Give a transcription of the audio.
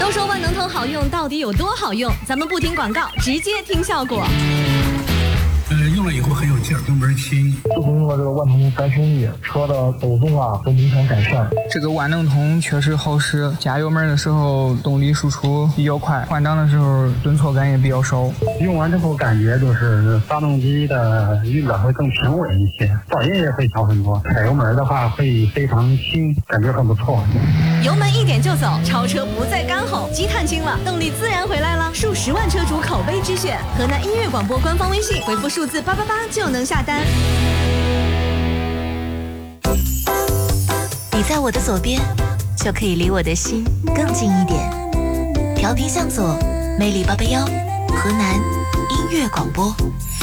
说说万能通好用到底有多好用？咱们不听广告，直接听效果。 用了以后很有劲儿，油门轻。 自从用了这个万能通3兄弟，车的抖动啊都明显改善。 这个万能通确实好使，加油门的时候动力输出比较快，换挡的时候顿挫感也比较少。 用完之后感觉就是发动机的运转会更平稳一些，噪音也会小很多。踩油门的话会非常轻，感觉很不错。 油门一点就走，超车不再干吼，积碳轻了，动力自然回来了。数10万车主口碑之选，河南音乐广播官方微信回复数字888就能下单。 你在我的左边，就可以离我的心更近一点。调频向左，魅力881，河南音乐广播。